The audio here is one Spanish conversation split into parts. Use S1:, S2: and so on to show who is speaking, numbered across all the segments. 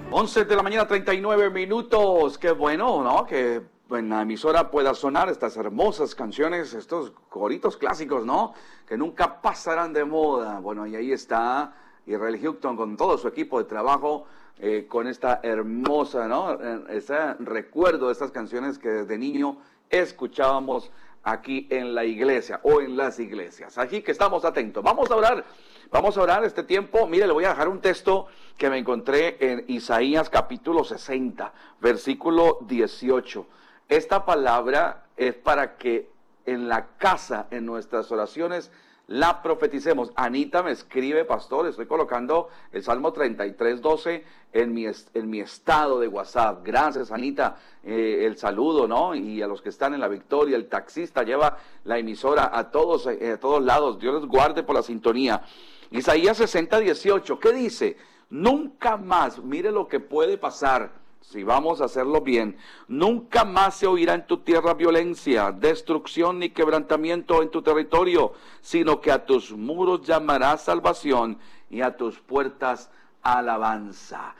S1: 11 de la mañana, 39 minutos. Qué bueno, ¿no? Que en la emisora pueda sonar estas hermosas canciones, estos coritos clásicos, ¿no? Que nunca pasarán de moda. Bueno, y ahí está Israel Houghton con todo su equipo de trabajo, con esta hermosa, ¿no? Ese recuerdo de estas canciones que desde niño escuchábamos aquí en la iglesia o en las iglesias. Aquí que estamos atentos. Vamos a orar este tiempo. Mire, le voy a dejar un texto que me encontré en Isaías capítulo 60, versículo 18. Esta palabra es para que en la casa, en nuestras oraciones, la profeticemos. Anita me escribe, pastor, estoy colocando el Salmo 33, 12 en mi estado de WhatsApp. Gracias, Anita, el saludo, ¿no? Y a los que están en la victoria, el taxista lleva la emisora a todos lados. Dios les guarde por la sintonía. Isaías 60, 18, ¿qué dice? Nunca más, mire lo que puede pasar. Si vamos a hacerlo bien, nunca más se oirá en tu tierra violencia, destrucción ni quebrantamiento en tu territorio, sino que a tus muros llamarás salvación y a tus puertas alabanza.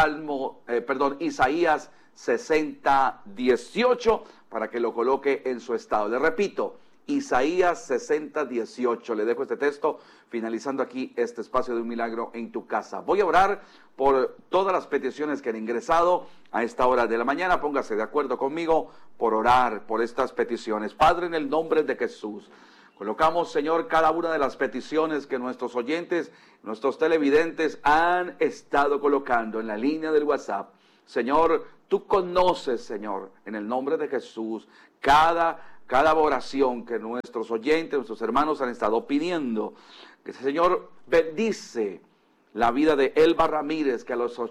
S1: Isaías 60, 18, para que lo coloque en su estado. Le repito, Isaías 60, 18. Le dejo este texto, finalizando aquí este espacio de un milagro en tu casa. Voy a orar por todas las peticiones que han ingresado a esta hora de la mañana. Póngase de acuerdo conmigo por orar por estas peticiones. Padre, en el nombre de Jesús, colocamos, Señor, cada una de las peticiones que nuestros oyentes, nuestros televidentes han estado colocando en la línea del WhatsApp. Señor, tú conoces, Señor, en el nombre de Jesús, cada oración que nuestros oyentes, nuestros hermanos han estado pidiendo. Que, Señor, bendice la vida de Elba Ramírez, que a los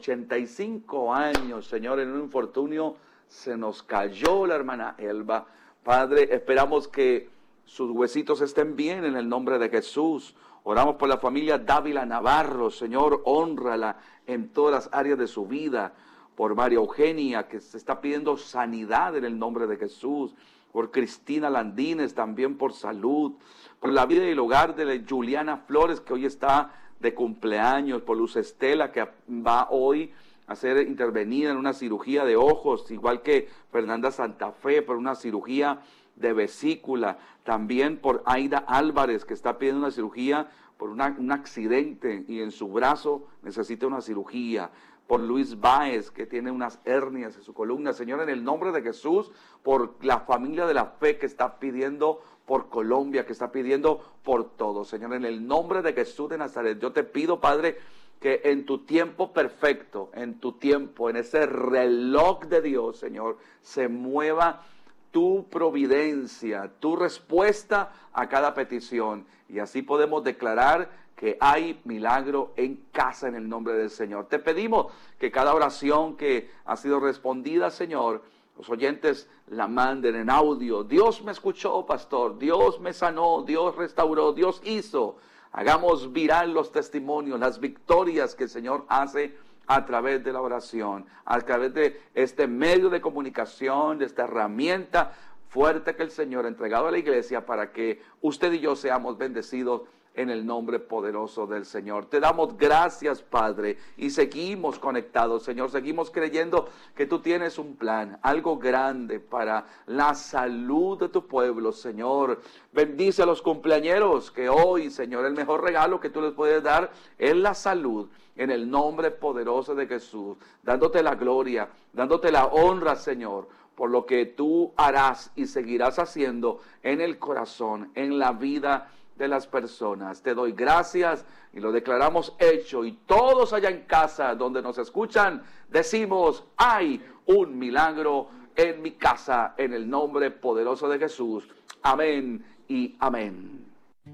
S1: 85 años, Señor, en un infortunio se nos cayó la hermana Elba. Padre, esperamos que sus huesitos estén bien en el nombre de Jesús. Oramos por la familia Dávila Navarro, Señor, hónrala en todas las áreas de su vida. Por María Eugenia, que se está pidiendo sanidad en el nombre de Jesús. Por Cristina Landines, también por salud. Por la vida y el hogar de Juliana Flores, que hoy está de cumpleaños. Por Luz Estela, que va hoy a ser intervenida en una cirugía de ojos, igual que Fernanda Santa Fe, por una cirugía de vesícula. También por Aida Álvarez, que está pidiendo una cirugía por un accidente y en su brazo necesita una cirugía. Por Luis Báez, que tiene unas hernias en su columna. Señor, en el nombre de Jesús, por la familia de la fe que está pidiendo por Colombia, que está pidiendo por todo. Señor, en el nombre de Jesús de Nazaret, yo te pido, Padre, que en tu tiempo perfecto, en tu tiempo, en ese reloj de Dios, Señor, se mueva tu providencia, tu respuesta a cada petición. Y así podemos declarar que hay milagro en casa en el nombre del Señor. Te pedimos que cada oración que ha sido respondida, Señor, los oyentes la manden en audio. Dios me escuchó, pastor. Dios me sanó. Dios restauró. Dios hizo. Hagamos viral los testimonios, las victorias que el Señor hace a través de la oración, a través de este medio de comunicación, de esta herramienta fuerte que el Señor ha entregado a la iglesia para que usted y yo seamos bendecidos en el nombre poderoso del Señor. Te damos gracias, Padre, y seguimos conectados, Señor. Seguimos creyendo que tú tienes un plan, algo grande para la salud de tu pueblo, Señor. Bendice a los cumpleañeros, que hoy, Señor, el mejor regalo que tú les puedes dar es la salud, en el nombre poderoso de Jesús, dándote la gloria, dándote la honra, Señor, por lo que tú harás y seguirás haciendo en el corazón, en la vida de las personas. Te doy gracias y lo declaramos hecho, y todos allá en casa donde nos escuchan decimos: hay un milagro en mi casa, en el nombre poderoso de Jesús. Amén y amén.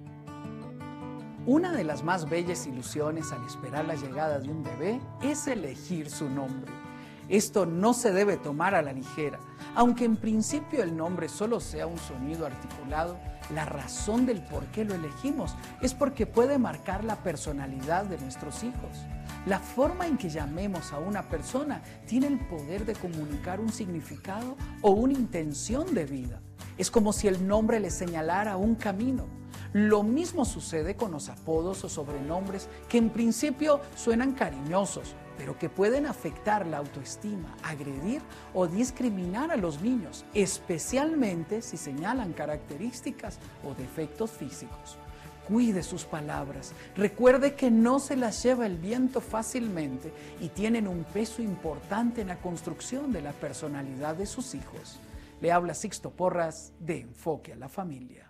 S2: Una de las más bellas ilusiones al esperar la llegada de un bebé es elegir su nombre. Esto no se debe tomar a la ligera. Aunque en principio el nombre solo sea un sonido articulado, la razón del por qué lo elegimos es porque puede marcar la personalidad de nuestros hijos. La forma en que llamemos a una persona tiene el poder de comunicar un significado o una intención de vida. Es como si el nombre le señalara un camino. Lo mismo sucede con los apodos o sobrenombres que en principio suenan cariñosos, pero que pueden afectar la autoestima, agredir o discriminar a los niños, especialmente si señalan características o defectos físicos. Cuide sus palabras, recuerde que no se las lleva el viento fácilmente y tienen un peso importante en la construcción de la personalidad de sus hijos. Le habla Sixto Porras de Enfoque a la Familia.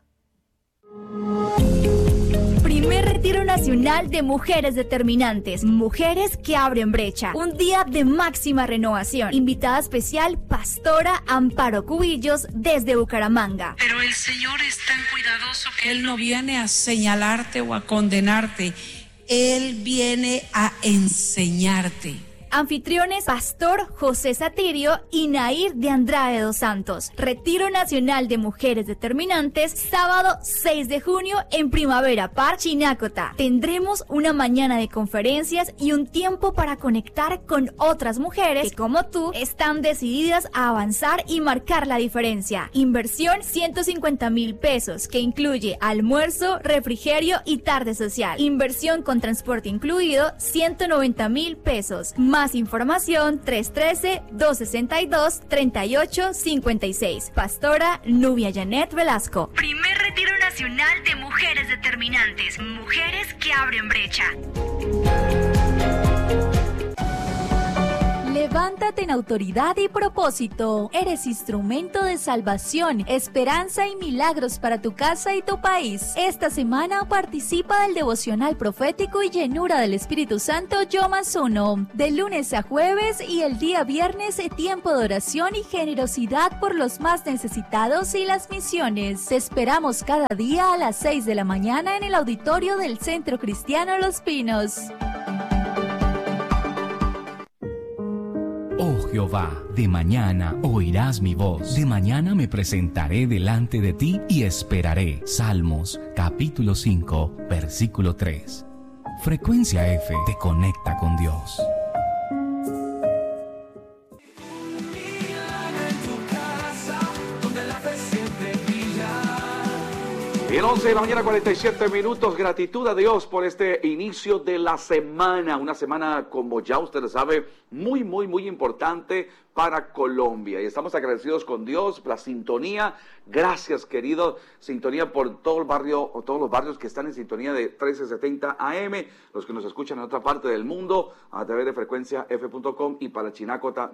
S3: Primer Retiro Nacional de Mujeres Determinantes, mujeres que abren brecha. Un día de máxima renovación. Invitada especial, Pastora Amparo Cubillos desde Bucaramanga.
S4: Pero el Señor es tan cuidadoso que Él no viene a señalarte o a condenarte. Él viene a enseñarte.
S3: Anfitriones, Pastor José Satirio y Nair de Andrade dos Santos. Retiro Nacional de Mujeres Determinantes, sábado 6 de junio en Primavera Park, Chinacota. Tendremos una mañana de conferencias y un tiempo para conectar con otras mujeres que, como tú, están decididas a avanzar y marcar la diferencia. Inversión 150,000 pesos, que incluye almuerzo, refrigerio y tarde social. Inversión con transporte incluido, 190,000 pesos. Más información 313-262-3856. Pastora Nubia Janet Velasco. Primer Retiro Nacional de Mujeres Determinantes, mujeres que abren brecha. Levántate en autoridad y propósito. Eres instrumento de salvación, esperanza y milagros para tu casa y tu país. Esta semana participa del devocional profético y llenura del Espíritu Santo Yo Más Uno. De lunes a jueves y el día viernes, tiempo de oración y generosidad por los más necesitados y las misiones. Te esperamos cada día a las 6 de la mañana en el auditorio del Centro Cristiano Los Pinos.
S5: Oh Jehová, de mañana oirás mi voz, de mañana me presentaré delante de ti y esperaré. Salmos, capítulo 5, versículo 3. Frecuencia F te conecta con Dios.
S1: Bien, 11 de la mañana, 47 minutos. Gratitud a Dios por este inicio de la semana. Una semana, como ya usted sabe, muy importante para Colombia. Y estamos agradecidos con Dios, la sintonía. Gracias, querido. Sintonía por todo el barrio, o todos los barrios que están en sintonía de 1370 AM. Los que nos escuchan en otra parte del mundo a través de frecuenciaf.com y para Chinacota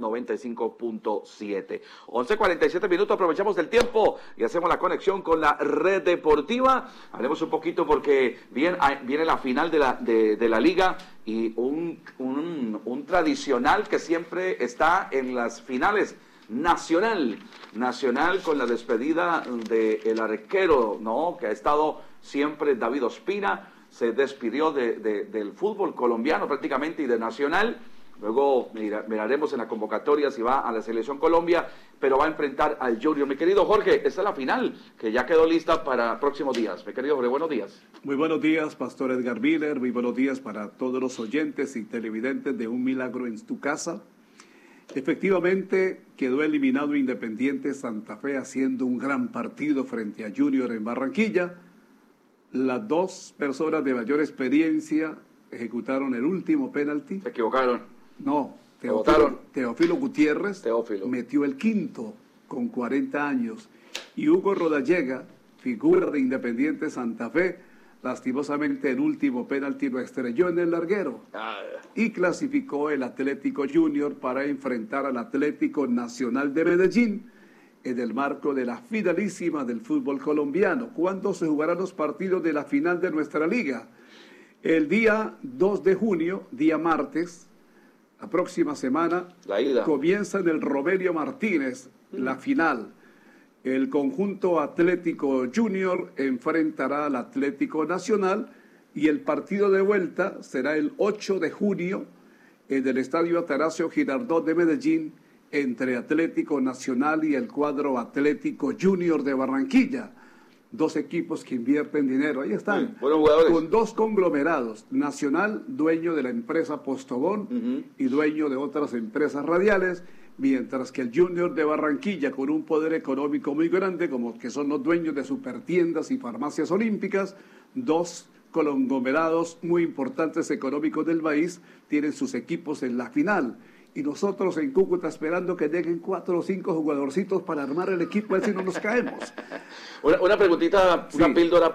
S1: 95.7. 11:47 minutos. Aprovechamos el tiempo y hacemos la conexión con la red deportiva. Hablemos un poquito porque viene la final de la liga y un tradicional que siempre está en las finales. Nacional con la despedida del arquero, ¿no? Que ha estado siempre David Ospina. Se despidió del fútbol colombiano prácticamente y de Nacional. Luego miraremos en la convocatoria si va a la Selección Colombia, pero va a enfrentar al Junior. Mi querido Jorge, esta es la final que ya quedó lista para próximos días. Mi querido Jorge, buenos días.
S6: Muy buenos días, Pastor Edgar Miller. Muy buenos días para todos los oyentes y televidentes de Un Milagro en tu Casa. Efectivamente, quedó eliminado Independiente Santa Fe haciendo un gran partido frente a Junior en Barranquilla. Las dos personas de mayor experiencia ejecutaron el último penalti.
S1: Se equivocaron.
S6: No,
S1: votaron.
S6: Teófilo Gutiérrez metió el quinto con 40 años. Y Hugo Rodallega, figura de Independiente Santa Fe, lastimosamente el último penalti lo estrelló en el larguero. Y clasificó el Atlético Junior para enfrentar al Atlético Nacional de Medellín en el marco de la finalísima del fútbol colombiano. ¿Cuándo se jugarán los partidos de la final de nuestra liga? El día 2 de junio, día martes, la próxima semana, comienza en el Romelio Martínez la final. El conjunto Atlético Junior enfrentará al Atlético Nacional y el partido de vuelta será el 8 de junio en el Estadio Atanasio Girardot de Medellín entre Atlético Nacional y el cuadro Atlético Junior de Barranquilla. 2 equipos que invierten dinero. Ahí están,
S1: buenos jugadores.
S6: Con 2 conglomerados. Nacional, dueño de la empresa Postobón y dueño de otras empresas radiales, mientras que el Junior de Barranquilla, con un poder económico muy grande, como que son los dueños de supertiendas y farmacias olímpicas, 2 conglomerados muy importantes económicos del país, tienen sus equipos en la final. Y nosotros en Cúcuta esperando que lleguen 4 o 5 jugadorcitos para armar el equipo, a ver si no nos caemos.
S1: Una preguntita, una
S6: Sí.
S1: píldora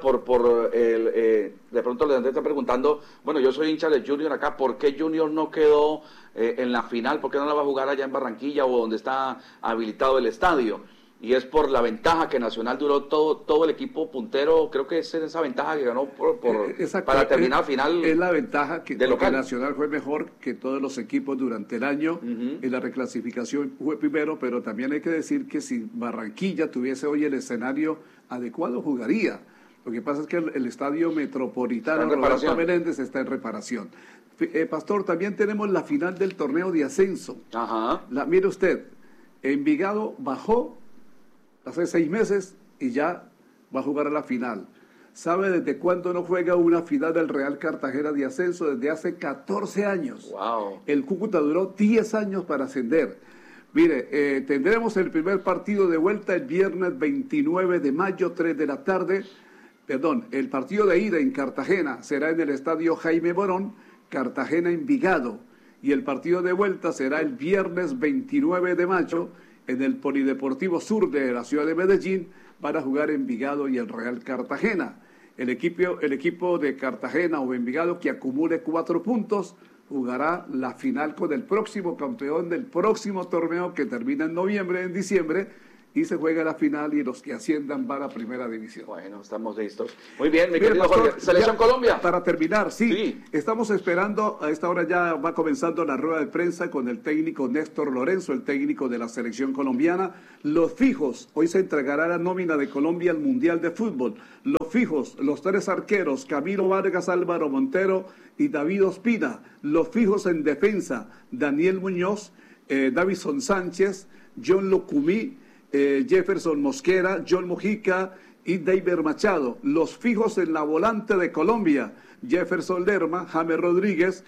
S1: de pronto le están preguntando, bueno, yo soy hincha del Junior acá, ¿por qué Junior no quedó en la final? ¿Por qué no la va a jugar allá en Barranquilla o donde está habilitado el estadio? Y es por la ventaja que Nacional duró todo el equipo puntero, creo que es esa ventaja que ganó para terminar final.
S6: Es la ventaja que
S1: local.
S6: Nacional fue mejor que todos los equipos durante el año. En la reclasificación fue primero, pero también hay que decir que si Barranquilla tuviese hoy el escenario adecuado, jugaría. Lo que pasa es que el estadio metropolitano Roberto Meléndez está en reparación. Pastor, también tenemos la final del torneo de ascenso.
S1: Ajá.
S6: Mire usted, Envigado bajó hace 6 meses y ya va a jugar a la final. ¿Sabe desde cuándo no juega una final del Real Cartagena de ascenso? Desde hace 14 años.
S1: Wow.
S6: El Cúcuta duró 10 años para ascender. Mire, tendremos el primer partido de vuelta el viernes 29 de mayo, 3 de la tarde. Perdón, el partido de ida en Cartagena será en el estadio Jaime Morón, Cartagena-Envigado. Y el partido de vuelta será el viernes 29 de mayo en el Polideportivo Sur de la ciudad de Medellín. Van a jugar Envigado y el Real Cartagena. El equipo de Cartagena o Envigado que acumule 4 puntos jugará la final con el próximo campeón del próximo torneo que termina en noviembre, en diciembre, y se juega la final y los que asciendan van a Primera División.
S1: Bueno, estamos listos. Muy bien, mi
S6: Mire,
S1: querido
S6: Pastor,
S1: Jorge. ¿Selección
S6: ya,
S1: Colombia?
S6: Para terminar,
S1: Sí.
S6: Estamos esperando, a esta hora ya va comenzando la rueda de prensa con el técnico Néstor Lorenzo, el técnico de la selección colombiana. Los fijos, hoy se entregará la nómina de Colombia al Mundial de Fútbol. Los fijos, los 3 arqueros, Camilo Vargas, Álvaro Montero y David Ospina. Los fijos en defensa, Daniel Muñoz, Davison Sánchez, John Locumí, Jefferson Mosquera, John Mojica y David Machado. Los fijos en la volante de Colombia, Jefferson Lerma, James Rodríguez,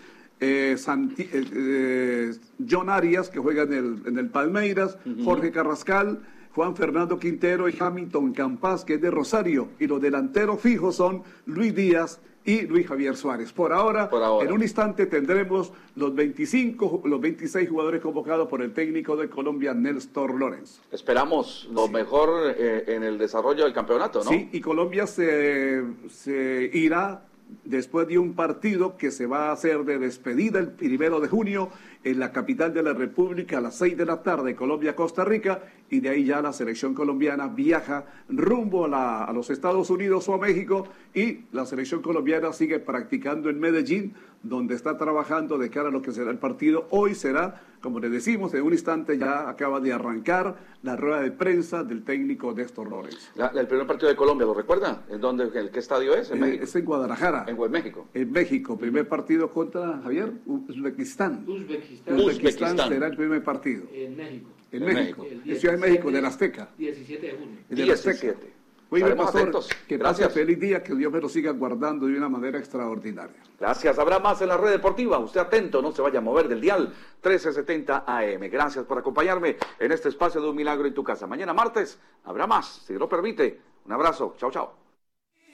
S6: John Arias, que juega en el Palmeiras, Jorge Carrascal, Juan Fernando Quintero y Hamilton Campas, que es de Rosario. Y los delanteros fijos son Luis Díaz y Luis Javier Suárez. Por ahora, en un instante tendremos los 26 jugadores convocados por el técnico de Colombia, Néstor Lorenzo.
S1: Esperamos lo mejor en el desarrollo del campeonato, ¿no?
S6: Sí, y Colombia se irá después de un partido que se va a hacer de despedida el 1 de junio en la capital de la República a las 6 de la tarde, Colombia-Costa Rica, y de ahí ya la selección colombiana viaja rumbo a los Estados Unidos o a México, y la selección colombiana sigue practicando en Medellín, donde está trabajando de cara a lo que será el partido. Hoy será, como le decimos, en un instante ya acaba de arrancar la rueda de prensa del técnico Néstor Lorenzo.
S1: El primer partido de Colombia, ¿lo recuerda? ¿En qué estadio es? ¿En México?
S6: Es en Guadalajara.
S1: ¿En México?
S6: En México, primer partido contra, Javier, Uzbekistán.
S1: Uzbekistán
S6: será el primer partido.
S7: En México.
S6: En México. En Ciudad de México, del Azteca.
S7: 17 de junio.
S6: Del Azteca. Muy bien, Pastor, que pase
S1: Gracias.
S6: feliz día, que Dios me lo siga guardando de una manera extraordinaria.
S1: Gracias. Habrá más en la red deportiva. Usted atento, no se vaya a mover del dial 1370 AM. Gracias por acompañarme en este espacio de Un Milagro en tu Casa. Mañana martes habrá más, si Dios lo permite. Un abrazo. Chao, chao.